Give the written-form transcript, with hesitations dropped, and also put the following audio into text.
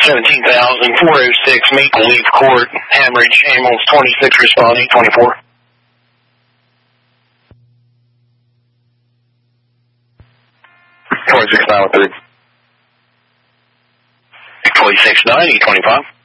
17,406 Maple Leaf Court, Hammeridge, ambulance 26, respond 824. 26, 913. 26, 9, 825.